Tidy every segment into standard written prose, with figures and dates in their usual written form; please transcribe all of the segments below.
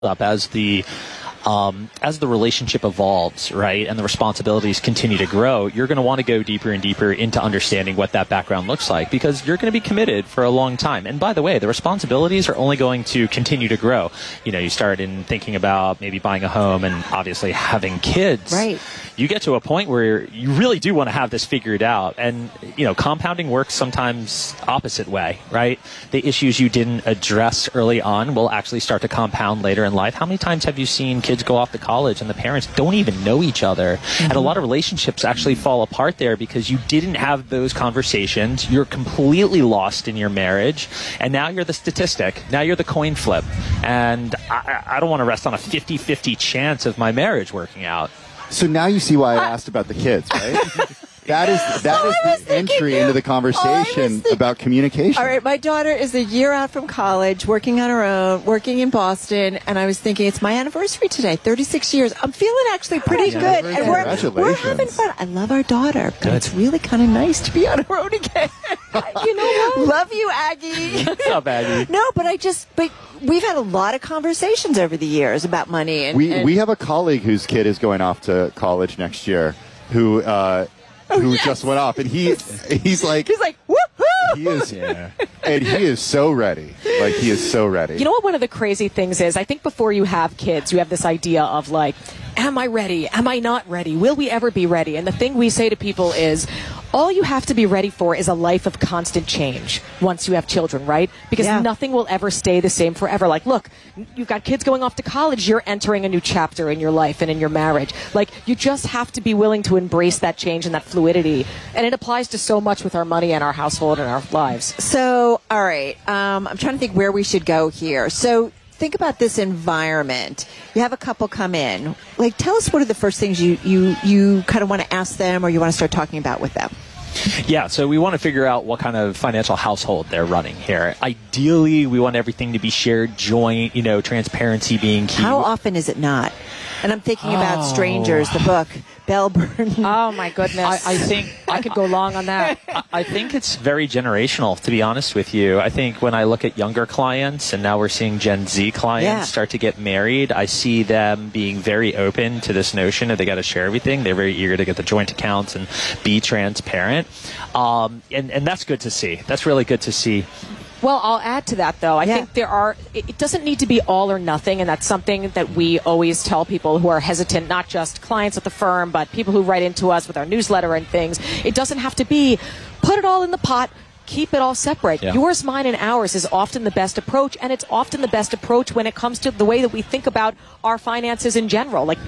up as the relationship evolves, right, and the responsibilities continue to grow, you're going to want to go deeper and deeper into understanding what that background looks like, because you're going to be committed for a long time. And by the way, the responsibilities are only going to continue to grow. You start in thinking about maybe buying a home and obviously having kids. Right. You get to a point where you really do want to have this figured out. And, compounding works sometimes opposite way, right? The issues you didn't address early on will actually start to compound later in life. How many times have you seen kids go off to college and the parents don't even know each other? Mm-hmm. And a lot of relationships actually fall apart there because you didn't have those conversations. You're completely lost in your marriage. And now you're the statistic. Now you're the coin flip. And I don't want to rest on a 50-50 chance of my marriage working out. So now you see why I asked about the kids, right? That is the entry into the conversation about communication. All right, my daughter is a year out from college, working on her own, working in Boston, and I was thinking, it's my anniversary today, 36 years. I'm feeling actually pretty good, and we're having fun. I love our daughter, but it's really kind of nice to be on our own again. You know what? Love you, Aggie. What's up, Aggie? No, but we've had a lot of conversations over the years about money. And we have a colleague whose kid is going off to college next year who just went off, and he's like woohoo! He is, and he is so ready. Like, he is so ready. You know what one of the crazy things is? I think before you have kids, you have this idea of like, am I ready? Am I not ready? Will we ever be ready? And the thing we say to people is, all you have to be ready for is a life of constant change once you have children, right? Because nothing will ever stay the same forever. Like, look, you've got kids going off to college. You're entering a new chapter in your life and in your marriage. Like, you just have to be willing to embrace that change and that fluidity. And it applies to so much with our money and our household and our lives. So, all right, I'm trying to think where we should go here. So, think about this environment. You have a couple come in. Like, tell us what are the first things you kind of want to ask them or you want to start talking about with them. Yeah, so we want to figure out what kind of financial household they're running here. Ideally, we want everything to be shared, joint, transparency being key. How often is it not? And I'm thinking about Strangers, the book, Bell Burton. Oh, my goodness. I think I could go long on that. I think it's very generational, to be honest with you. I think when I look at younger clients, and now we're seeing Gen Z clients start to get married, I see them being very open to this notion that they got to share everything. They're very eager to get the joint accounts and be transparent. And that's good to see. That's really good to see. Well, I'll add to that, though. I think it doesn't need to be all or nothing, and that's something that we always tell people who are hesitant, not just clients at the firm, but people who write into us with our newsletter and things. It doesn't have to be put it all in the pot, keep it all separate. Yeah. Yours, mine, and ours is often the best approach, and it's often the best approach when it comes to the way that we think about our finances in general. Like,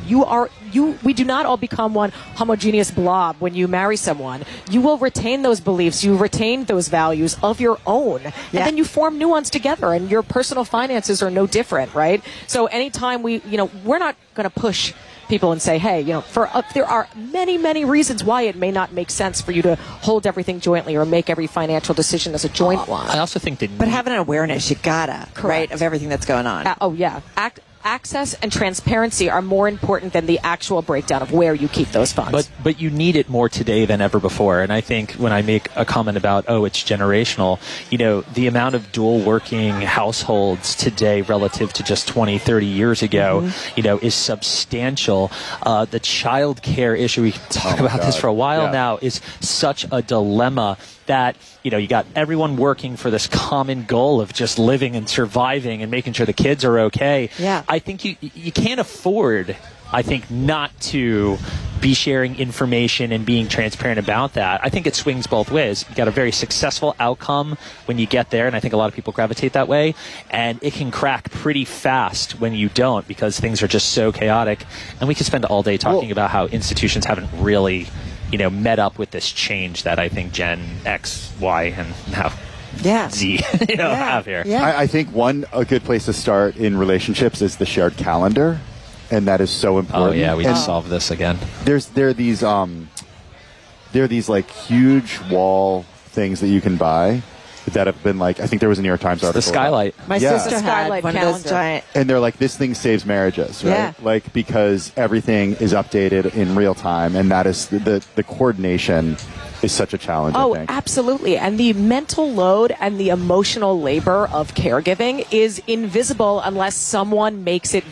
we do not all become one homogeneous blob when you marry someone. You will retain those beliefs, you retain those values of your own, and then you form new ones together, and your personal finances are no different, right? So anytime we're not going to push people and say, hey, there are many, many reasons why it may not make sense for you to hold everything jointly or make every financial decision as a joint one. I also think that... But having an awareness, you gotta, right, of everything that's going on. Access and transparency are more important than the actual breakdown of where you keep those funds. But you need it more today than ever before. And I think when I make a comment about, it's generational, the amount of dual working households today relative to just 20, 30 years ago, is substantial. The child care issue, we can talk about this for a while now, is such a dilemma that, you got everyone working for this common goal of just living and surviving and making sure the kids are okay. Yeah. I think you can't afford, not to be sharing information and being transparent about that. I think it swings both ways. You got a very successful outcome when you get there, and I think a lot of people gravitate that way, and it can crack pretty fast when you don't because things are just so chaotic. And we could spend all day talking about how institutions haven't really met up with this change that I think Gen X, Y, and now Z have here. Yeah. I think a good place to start in relationships is the shared calendar, and that is so important. Oh yeah, we just solved this again. There are these like huge wall things that you can buy that have been like, I think there was a New York Times article. The Skylight. My sister had one of those giant. And they're like, this thing saves marriages, right? Yeah. Like, because everything is updated in real time, and that is the coordination is such a challenge. Oh, I think. absolutely. And the mental load and the emotional labor of caregiving is invisible unless someone makes it